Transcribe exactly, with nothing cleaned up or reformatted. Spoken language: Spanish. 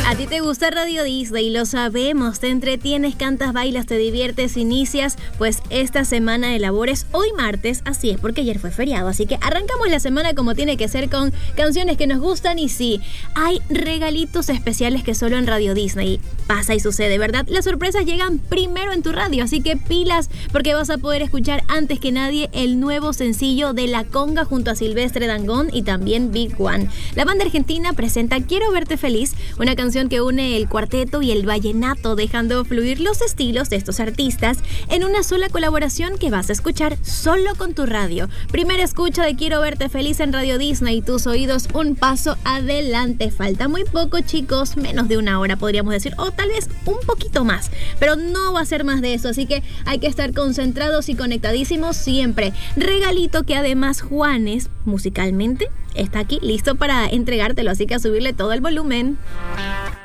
A ti te gusta Radio Disney, lo sabemos, te entretienes, cantas, bailas, te diviertes, inicias, pues esta semana de labores, hoy martes, así es, porque ayer fue feriado, así que arrancamos la semana como tiene que ser con canciones que nos gustan y sí, hay regalitos especiales que solo en Radio Disney pasa y sucede, ¿verdad? Las sorpresas llegan primero en tu radio, así que pilas, porque vas a poder escuchar antes que nadie el nuevo sencillo de La Conga junto a Silvestre Dangond y también Big One. La banda argentina presenta Quiero Verte Feliz, una canción que une el cuarteto y el vallenato, dejando fluir los estilos de estos artistas en una sola colaboración que vas a escuchar solo con tu radio. Primera escucha de Quiero Verte Feliz en Radio Disney, tus oídos un paso adelante. Falta muy poco, chicos, menos de una hora podríamos decir, o tal vez un poquito más, pero no va a ser más de eso, así que hay que estar concentrados y conectadísimos siempre. Regalito que además Juanes, musicalmente, está aquí listo para entregártelo, así que a subirle todo el volumen.